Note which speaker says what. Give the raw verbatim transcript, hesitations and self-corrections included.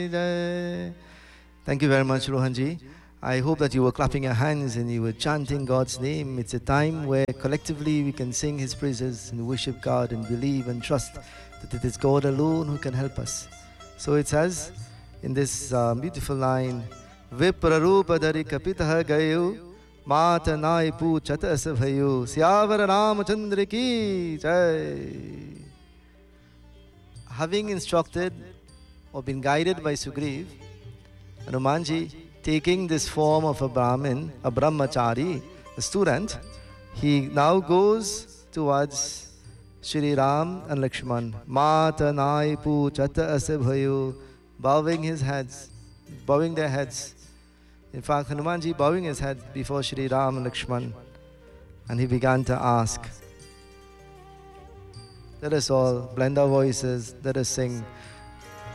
Speaker 1: Jai. Thank you very much, Rohanji. I hope that you were clapping your hands and you were chanting God's name. It's a time where collectively we can sing His praises and worship God and believe and trust that it is God alone who can help us. So it says in this uh, beautiful line, Viprarupadhari kapitaha gayo Mata nai puchata asabhayo Syavara Ramachandra ki jai. Having instructed or been guided by Sugriv, Hanumanji, taking this form of a Brahmin, a Brahmachari, a student, he now goes towards Shri Ram and Lakshman. Mata nai puchata asabhayo, bowing his heads, bowing their heads. In fact, Hanumanji bowing his head before Shri Ram and Lakshman, and he began to ask. Let us all blend our voices, let us sing.